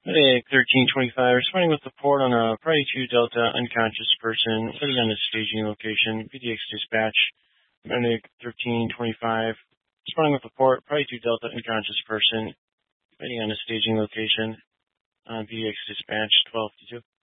Medic 1325, responding with report on a Priority 2 Delta unconscious person living on the staging location. PDX dispatch. Medic 1325, responding with report Priority 2 Delta unconscious person living on the staging location. PDX dispatch 1252.